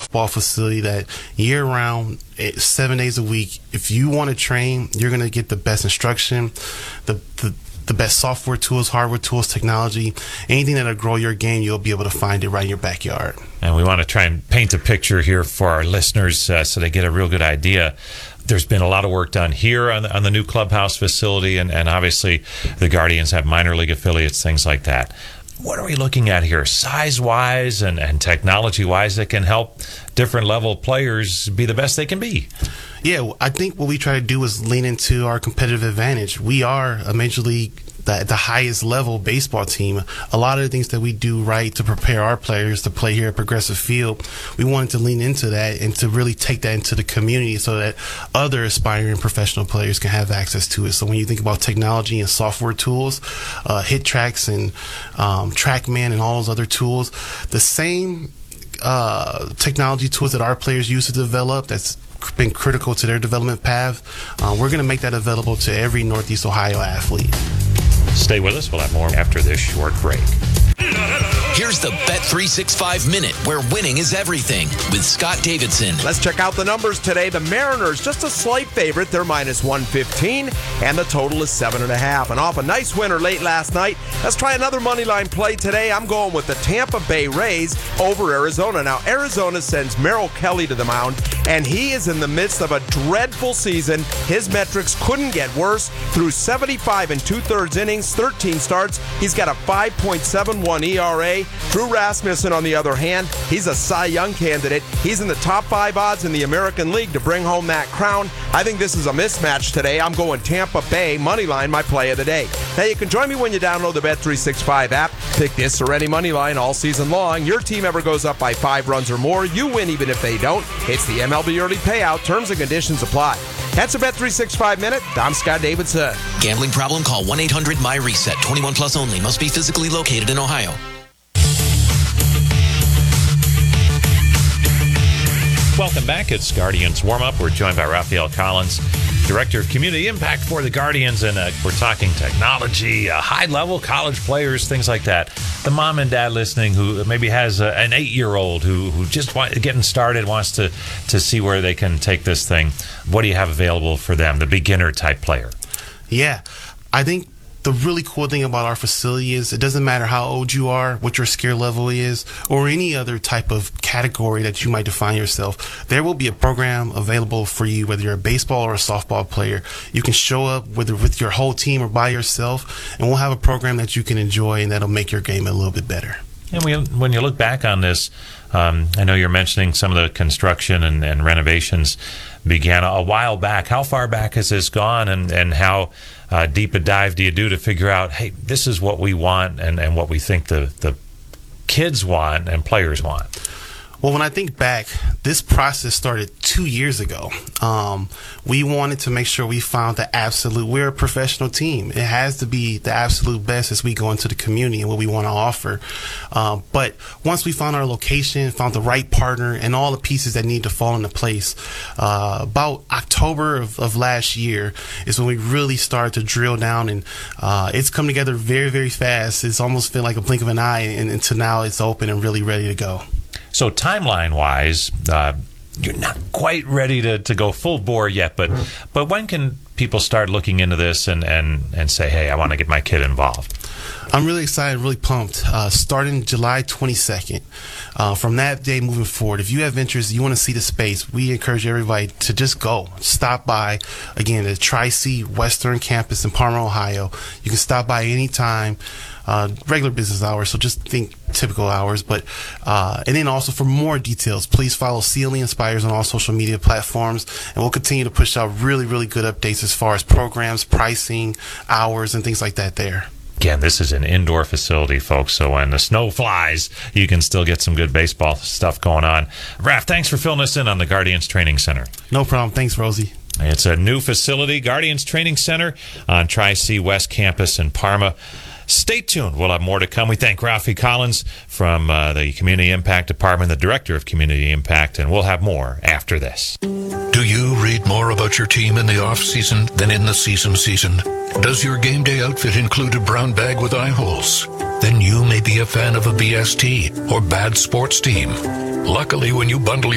softball facility that year-round, 7 days a week, if you want to train, you're going to get the best instruction, the best software tools, hardware tools, technology, anything that'll grow your game, you'll be able to find it right in your backyard. And we want to try and paint a picture here for our listeners so they get a real good idea. There's been a lot of work done here on the new clubhouse facility, and obviously the Guardians have minor league affiliates, things like that. What are we looking at here, size-wise and technology-wise, that can help different level players be the best they can be? Yeah, I think what we try to do is lean into our competitive advantage. We are a major league, the highest level baseball team. A lot of the things that we do right to prepare our players to play here at Progressive Field, we wanted to lean into that and to really take that into the community so that other aspiring professional players can have access to it. So when you think about technology and software tools, HitTrax and TrackMan and all those other tools, the same technology tools that our players use to develop, that's been critical to their development path, we're going to make that available to every Northeast Ohio athlete. Stay with us. We'll have more after this short break. Here's the Bet365 Minute, where winning is everything, with Scott Davidson. Let's check out the numbers today. The Mariners, just a slight favorite. They're minus 115, and the total is 7.5. And off a nice winner late last night, let's try another money line play today. I'm going with the Tampa Bay Rays over Arizona. Now, Arizona sends Merrill Kelly to the mound, and he is in the midst of a dreadful season. His metrics couldn't get worse. Through 75 and two-thirds innings, 13 starts, he's got a 5.71 ERA. Drew Rasmussen, on the other hand, he's a Cy Young candidate. He's in the top 5 odds in the American League to bring home that crown. I think this is a mismatch today. I'm going Tampa Bay money line, my play of the day. Now, you can join me when you download the Bet365 app. Pick this or any money line all season long. Your team ever goes up by 5 runs or more, you win even if they don't. It's the MLB Early Payout. Terms and conditions apply. That's a Bet365 Minute. I'm Scott Davidson. Gambling problem? Call 1-800-MY-RESET. 21 plus only. Must be physically located in Ohio. Welcome back. It's Guardians Warm-Up. We're joined by Rafael Collins, Director of Community Impact for the Guardians, and we're talking technology, high-level college players, things like that. The mom and dad listening who maybe has an 8-year-old who just getting started, wants to see where they can take this thing. What do you have available for them, the beginner-type player? Yeah, I think the really cool thing about our facility is it doesn't matter how old you are, what your skill level is, or any other type of category that you might define yourself. There will be a program available for you, whether you're a baseball or a softball player. You can show up whether with your whole team or by yourself, and we'll have a program that you can enjoy and that'll make your game a little bit better. And when you look back on this, I know you're mentioning some of the construction and renovations began a while back. How far back has this gone, and how deep a dive do you do to figure out, hey, this is what we want and what we think the kids want and players want? Well, when I think back, this process started 2 years ago. We wanted to make sure we found the absolute, we're a professional team. It has to be the absolute best as we go into the community and what we want to offer. But once we found our location, found the right partner, and all the pieces that need to fall into place, about October of last year is when we really started to drill down, and it's come together very, very fast. It's almost feel like a blink of an eye, and until now it's open and really ready to go. So timeline-wise, you're not quite ready to go full bore yet, but when can people start looking into this and say, hey, I want to get my kid involved? I'm really excited, really pumped. Starting July 22nd, from that day moving forward, if you have interest, you want to see the space, we encourage everybody to just go. Stop by, again, the Tri-C Western Campus in Parma, Ohio. You can stop by anytime. Regular business hours, so just think typical hours. But and then also for more details, please follow CLE Inspires on all social media platforms, and we'll continue to push out really, really good updates as far as programs, pricing, hours, and things like that there. Again, this is an indoor facility, folks, so when the snow flies, you can still get some good baseball stuff going on. Raph, thanks for filling us in on the Guardians Training Center. No problem. Thanks, Rosie. It's a new facility, Guardians Training Center on Tri-C West Campus in Parma. Stay tuned. We'll have more to come. We thank Rafi Collins from the Community Impact Department, the Director of Community Impact, and we'll have more after this. Do you read more about your team in the off-season than in the season? Does your game day outfit include a brown bag with eye holes? Then you may be a fan of a BST or Bad Sports Team. Luckily, when you bundle